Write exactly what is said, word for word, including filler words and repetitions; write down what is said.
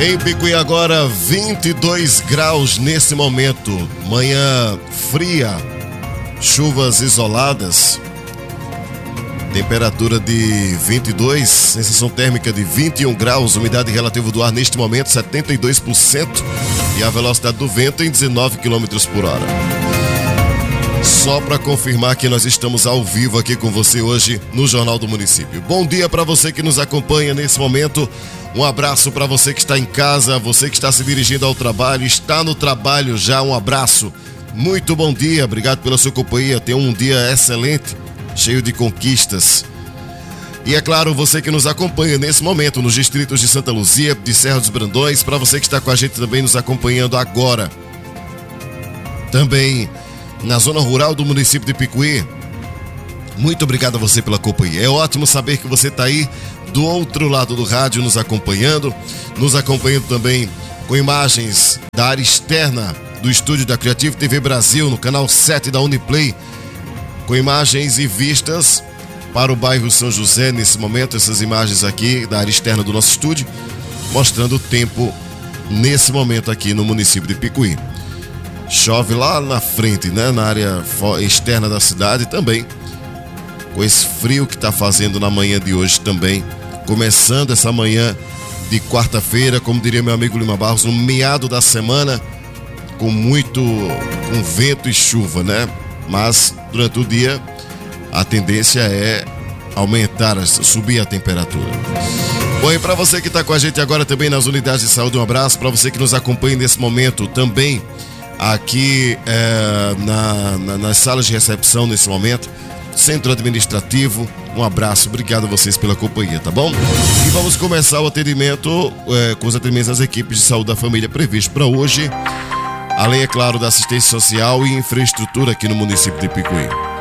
Em Picuí agora vinte e dois graus nesse momento, manhã fria, chuvas isoladas, temperatura de vinte e dois, sensação térmica de vinte e um graus, umidade relativa do ar neste momento setenta e dois por cento e a velocidade do vento em dezenove quilômetros por hora. Só para confirmar que nós estamos ao vivo aqui com você hoje no Jornal do Município. Bom dia para você que nos acompanha nesse momento. Um abraço para você que está em casa, você que está se dirigindo ao trabalho, está no trabalho já, um abraço. Muito bom dia, obrigado pela sua companhia. Tenha um dia excelente, cheio de conquistas. E é claro, você que nos acompanha nesse momento nos distritos de Santa Luzia, de Serra dos Brandões, para você que está com a gente também nos acompanhando agora. Também na zona rural do município de Picuí. Muito obrigado a você pela companhia. É ótimo saber que você está aí do outro lado do rádio nos acompanhando, nos acompanhando também com imagens da área externa do estúdio da Creative T V Brasil, no canal sete da Uniplay, com imagens e vistas para o bairro São José nesse momento, essas imagens aqui da área externa do nosso estúdio, mostrando o tempo nesse momento aqui no município de Picuí. Chove lá na frente, né, na área externa da cidade também, com esse frio que está fazendo na manhã de hoje também, começando essa manhã de quarta-feira, como diria meu amigo Lima Barros, no meado da semana, com muito, com vento e chuva, né? Mas durante o dia a tendência é aumentar, subir a temperatura. Bom, e para você que está com a gente agora também nas unidades de saúde, um abraço. Para você que nos acompanha nesse momento também aqui é, na, na, nas salas de recepção nesse momento, centro administrativo, um abraço, obrigado a vocês pela companhia, tá bom? E vamos começar o atendimento é, com os atendimentos das equipes de saúde da família previsto para hoje, além, é claro, da assistência social e infraestrutura aqui no município de Picuí.